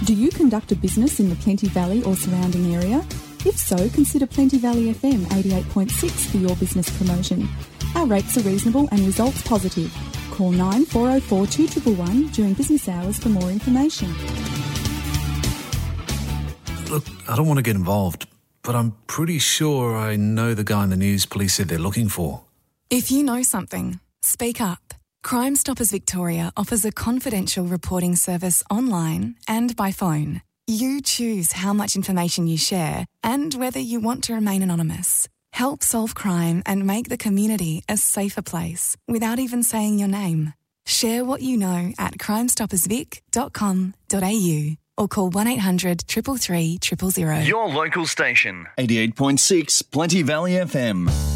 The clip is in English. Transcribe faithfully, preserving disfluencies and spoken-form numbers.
Do you conduct a business in the Plenty Valley or surrounding area? If so, consider Plenty Valley F M eighty-eight point six for your business promotion. Our rates are reasonable and results positive. Call nine four oh four two one one one during business hours for more information. Look, I don't want to get involved, but I'm pretty sure I know the guy in the news police said they're looking for. If you know something, speak up. Crime Stoppers Victoria offers a confidential reporting service online and by phone. You choose how much information you share and whether you want to remain anonymous. Help solve crime and make the community a safer place without even saying your name. Share what you know at crime stoppers vic dot com dot a u or call one eight hundred three three three zero zero. Your local station. eighty-eight point six Plenty Valley F M.